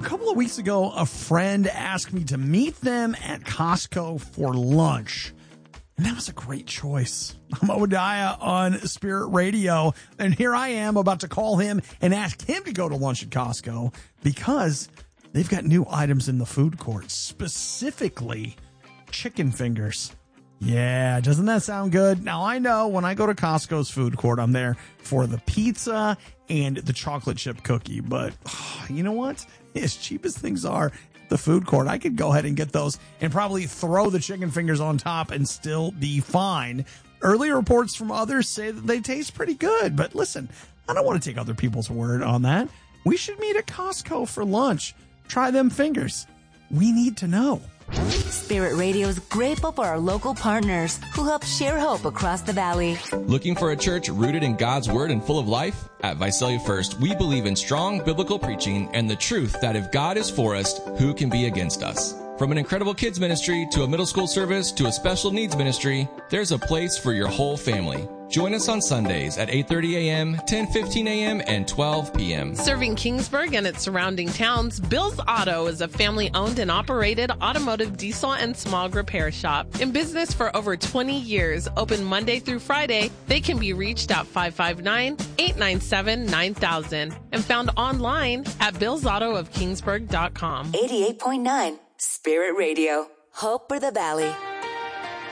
couple of weeks ago, a friend asked me to meet them at Costco for lunch. And that was a great choice. I'm Obadiah on Spirit Radio. And here I am about to call him and ask him to go to lunch at Costco because they've got new items in the food court, specifically chicken fingers. Yeah, doesn't that sound good? Now, I know when I go to Costco's food court, I'm there for the pizza and the chocolate chip cookie. But you know what? As cheap as things are at the food court, I could go ahead and get those and probably throw the chicken fingers on top and still be fine. Early reports from others say that they taste pretty good. But listen, I don't want to take other people's word on that. We should meet at Costco for lunch. Try them fingers. We need to know. Spirit Radio is grateful for our local partners who help share hope across the valley. Looking for a church rooted in God's Word and full of life? At Visalia First, we believe in strong biblical preaching and the truth that if God is for us, who can be against us? From an incredible kids ministry to a middle school service to a special needs ministry, there's a place for your whole family. Join us on Sundays at 8:30 a.m., 10:15 a.m., and 12 p.m. Serving Kingsburg and its surrounding towns, Bill's Auto is a family-owned and operated automotive diesel and smog repair shop. In business for over 20 years, open Monday through Friday, they can be reached at 559-897-9000 and found online at billsautoofkingsburg.com. 88.9 Spirit Radio. Hope for the Valley.